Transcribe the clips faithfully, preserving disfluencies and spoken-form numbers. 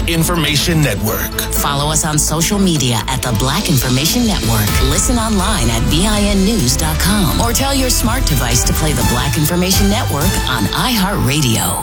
Information Network. Follow us on social media at the Black Information Network. Listen online at B I N news dot com or tell your smart device to play the Black Information Network on iHeartRadio.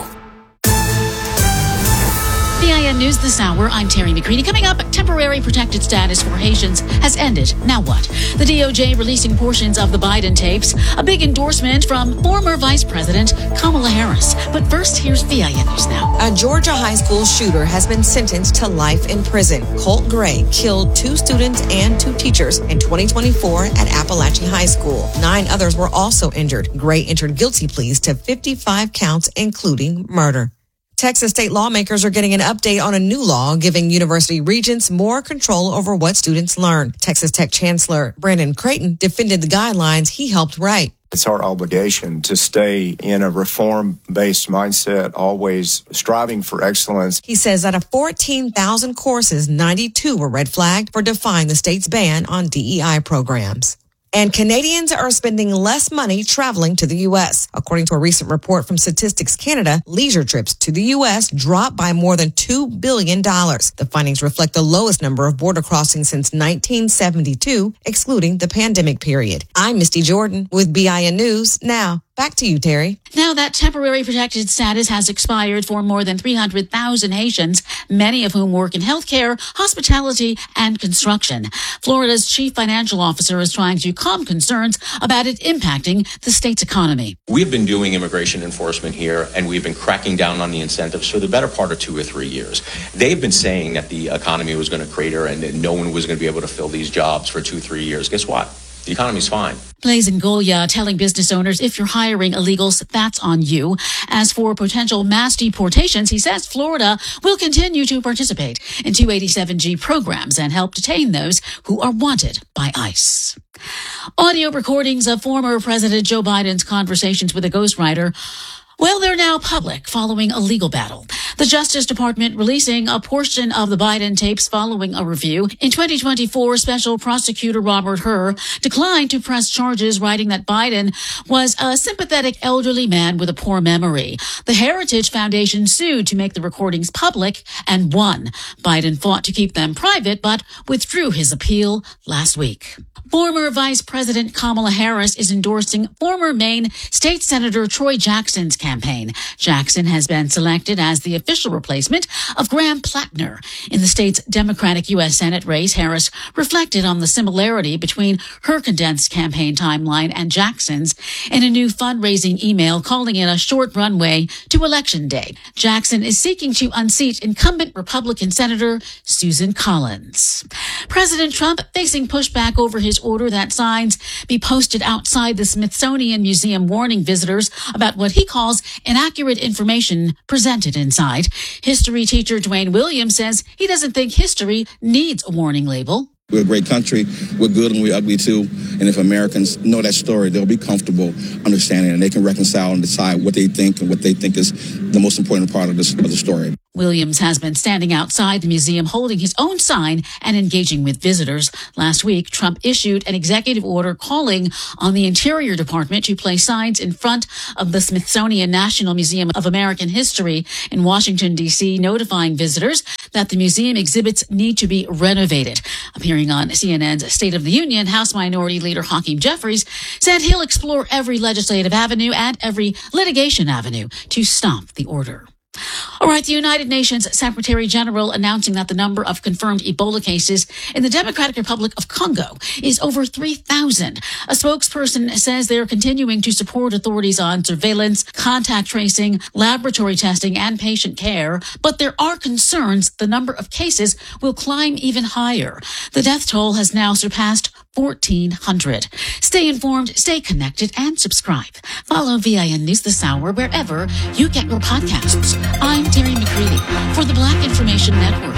B I N News this hour, I'm Terry McCready. Coming up, temporary protected status for Haitians has ended. Now what? The D O J releasing portions of the Biden tapes. A big endorsement from former Vice President Kamala Harris. But first, here's B I N News Now. A Georgia high school shooter has been sentenced to life in prison. Colt Gray killed two students and two teachers in twenty twenty-four at Appalachia High School. Nine others were also injured. Gray entered guilty pleas to fifty-five counts, including murder. Texas state lawmakers are getting an update on a new law giving university regents more control over what students learn. Texas Tech Chancellor Brandon Creighton defended the guidelines he helped write. It's our obligation to stay in a reform-based mindset, always striving for excellence. He says out of fourteen thousand courses, ninety-two were red flagged for defying the state's ban on D E I programs. And Canadians are spending less money traveling to the U S. According to a recent report from Statistics Canada, leisure trips to the U S dropped by more than two billion dollars. The findings reflect the lowest number of border crossings since nineteen seventy-two, excluding the pandemic period. I'm Misty Jordan with B I N News Now. Back to you, Terry. Now that temporary protected status has expired for more than three hundred thousand Haitians, many of whom work in healthcare, hospitality, and construction. Florida's chief financial officer is trying to calm concerns about it impacting the state's economy. We've been doing immigration enforcement here, and we've been cracking down on the incentives for the better part of two or three years. They've been saying that the economy was going to crater and that no one was going to be able to fill these jobs for two, three years. Guess what? The economy's fine. Blaise Ngolia telling business owners, if you're hiring illegals, that's on you. As for potential mass deportations, he says Florida will continue to participate in two eighty-seven G programs and help detain those who are wanted by ICE. Audio recordings of former President Joe Biden's conversations with a ghostwriter, well, they're now public following a legal battle. The Justice Department releasing a portion of the Biden tapes following a review. In twenty twenty-four, Special Prosecutor Robert Hur declined to press charges, writing that Biden was a sympathetic elderly man with a poor memory. The Heritage Foundation sued to make the recordings public and won. Biden fought to keep them private, but withdrew his appeal last week. Former Vice President Kamala Harris is endorsing former Maine State Senator Troy Jackson's campaign. Jackson has been selected as the official replacement of Graham Plattner. In the state's Democratic U S Senate race, Harris reflected on the similarity between her condensed campaign timeline and Jackson's in a new fundraising email calling it a short runway to Election Day. Jackson is seeking to unseat incumbent Republican Senator Susan Collins. President Trump facing pushback over his order that signs be posted outside the Smithsonian Museum warning visitors about what he calls inaccurate information presented inside. History teacher Dwayne Williams says he doesn't think history needs a warning label. We're a great country. We're good and we're ugly too. And if Americans know that story, they'll be comfortable understanding it, and they can reconcile and decide what they think and what they think is the most important part of, this, of the story. Williams has been standing outside the museum holding his own sign and engaging with visitors. Last week, Trump issued an executive order calling on the Interior Department to place signs in front of the Smithsonian National Museum of American History in Washington, D C, notifying visitors that the museum exhibits need to be renovated. Appearing on C N N's State of the Union, House Minority Leader Hakeem Jeffries said he'll explore every legislative avenue and every litigation avenue to stop the order. All right, the United Nations Secretary General announcing that the number of confirmed Ebola cases in the Democratic Republic of Congo is over three thousand. A spokesperson says they're continuing to support authorities on surveillance, contact tracing, laboratory testing, and patient care, but there are concerns the number of cases will climb even higher. The death toll has now surpassed fourteen hundred. Stay informed, stay connected, and subscribe. Follow V I N News this hour wherever you get your podcasts. I'm Terry McCready for the Black Information Network.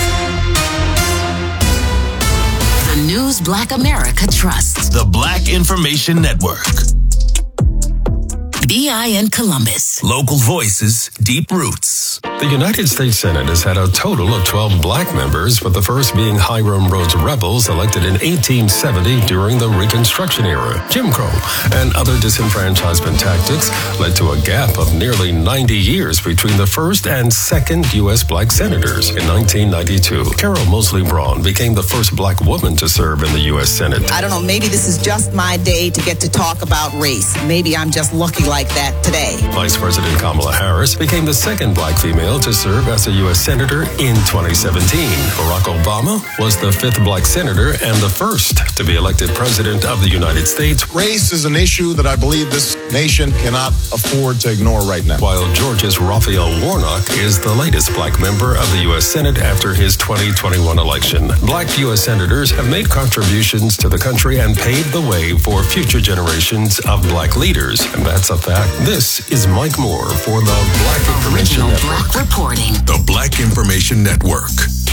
The news Black America trusts. The Black Information Network. B I N Columbus. Local voices, deep roots. The United States Senate has had a total of twelve black members, with the first being Hiram Rhodes Rebels, elected in eighteen seventy during the Reconstruction era. Jim Crow and other disenfranchisement tactics led to a gap of nearly ninety years between the first and second U S black senators. In nineteen ninety-two, Carol Mosley Braun became the first black woman to serve in the U S Senate. I don't know, maybe this is just my day to get to talk about race. Maybe I'm just lucky like that today. Vice President Kamala Harris became the second black female to serve as a U S Senator in twenty seventeen. Barack Obama was the fifth black senator and the first to be elected president of the United States. Race is an issue that I believe this nation cannot afford to ignore right now. While Georgia's Raphael Warnock is the latest black member of the U S Senate after his twenty twenty-one election. Black U S senators have made contributions to the country and paved the way for future generations of black leaders. And that's a fact. This is Mike Moore for the Black Information Original Network. Black Reporting. The Black Information Network.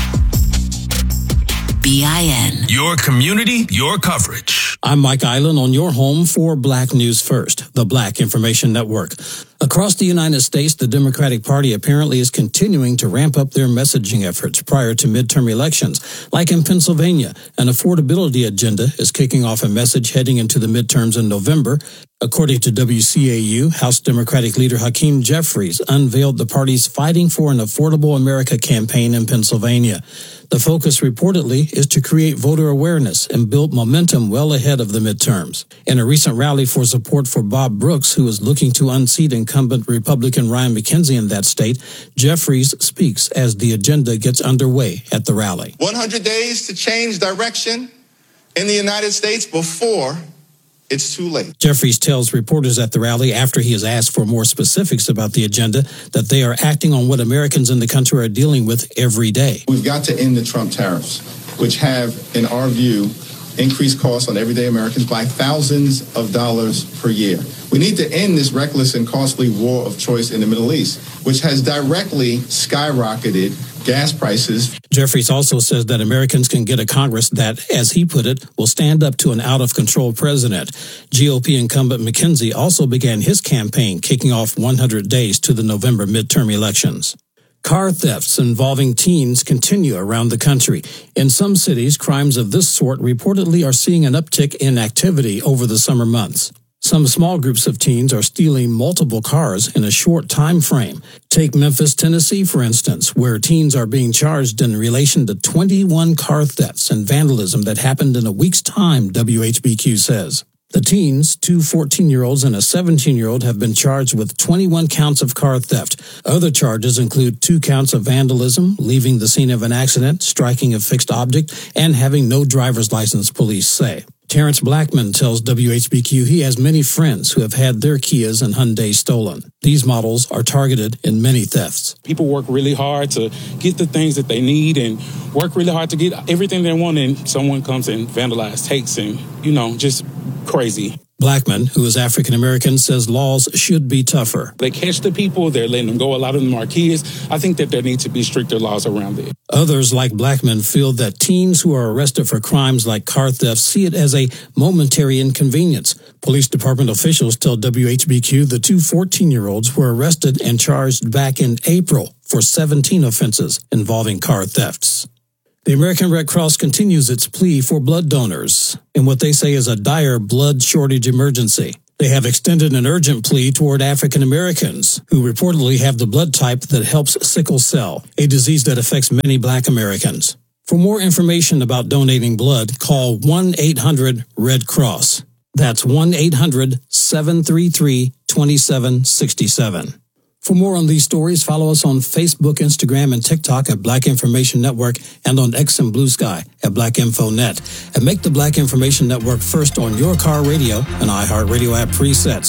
B I N. Your community, your coverage. I'm Mike Island on your home for Black News First, the Black Information Network. Across the United States, the Democratic Party apparently is continuing to ramp up their messaging efforts prior to midterm elections. Like in Pennsylvania, an affordability agenda is kicking off a message heading into the midterms in November. According to W C A U, House Democratic leader Hakeem Jeffries unveiled the party's Fighting for an Affordable America campaign in Pennsylvania. The focus reportedly is to create voter awareness and build momentum well ahead of the midterms. In a recent rally for support for Bob Brooks, who is looking to unseat incumbent Republican Ryan McKenzie in that state, Jeffries speaks as the agenda gets underway at the rally. one hundred days to change direction in the United States before it's too late. Jeffries tells reporters at the rally, after he has asked for more specifics about the agenda, that they are acting on what Americans in the country are dealing with every day. We've got to end the Trump tariffs, which have, in our view, increased costs on everyday Americans by thousands of dollars per year. We need to end this reckless and costly war of choice in the Middle East, which has directly skyrocketed gas prices. Jeffries also says that Americans can get a Congress that, as he put it, will stand up to an out-of-control president. G O P incumbent McKenzie also began his campaign, kicking off one hundred days to the November midterm elections. Car thefts involving teens continue around the country. In some cities, crimes of this sort reportedly are seeing an uptick in activity over the summer months. Some small groups of teens are stealing multiple cars in a short time frame. Take Memphis, Tennessee, for instance, where teens are being charged in relation to twenty-one car thefts and vandalism that happened in a week's time, W H B Q says. The teens, two fourteen-year-olds and a seventeen-year-old, have been charged with twenty-one counts of car theft. Other charges include two counts of vandalism, leaving the scene of an accident, striking a fixed object, and having no driver's license, police say. Terrence Blackman tells W H B Q he has many friends who have had their Kias and Hyundais stolen. These models are targeted in many thefts. People work really hard to get the things that they need and work really hard to get everything they want, and someone comes and vandalizes, takes, and, you know, just crazy. Blackman, who is African-American, says laws should be tougher. They catch the people, they're letting them go. A lot of them are kids. I think that there need to be stricter laws around it. Others, like Blackman, feel that teens who are arrested for crimes like car theft see it as a momentary inconvenience. Police department officials tell W H B Q the two fourteen-year-olds were arrested and charged back in April for seventeen offenses involving car thefts. The American Red Cross continues its plea for blood donors in what they say is a dire blood shortage emergency. They have extended an urgent plea toward African Americans who reportedly have the blood type that helps sickle cell, a disease that affects many Black Americans. For more information about donating blood, call one eight hundred red cross. That's one eight hundred seven three three two seven six seven. For more on these stories, follow us on Facebook, Instagram, and TikTok at Black Information Network and on X and Blue Sky at Black Info Net. And make the Black Information Network first on your car radio and iHeartRadio app presets.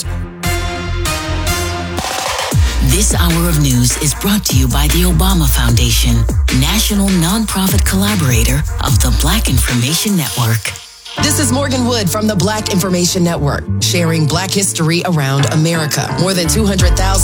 This hour of news is brought to you by the Obama Foundation, national nonprofit collaborator of the Black Information Network. This is Morgan Wood from the Black Information Network, sharing Black history around America. More than two hundred thousand